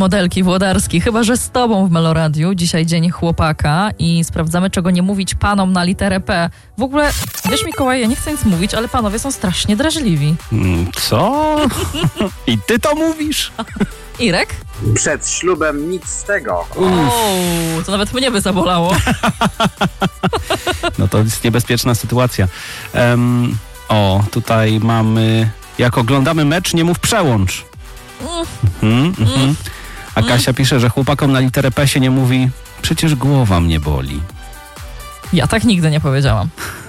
Modelki Włodarski, chyba że z tobą w Meloradiu. Dzisiaj dzień chłopaka i sprawdzamy, czego nie mówić panom na literę P. W ogóle, wiesz Mikołaj, ja nie chcę nic mówić, ale panowie są strasznie drażliwi. Co? I ty to mówisz? Irek? Przed ślubem nic z tego. To nawet mnie by zabolało. No to jest niebezpieczna sytuacja. Tutaj mamy... Jak oglądamy mecz, nie mów przełącz. A Kasia pisze, że chłopakom na literę P się nie mówi przecież głowa mnie boli. Ja tak nigdy nie powiedziałam.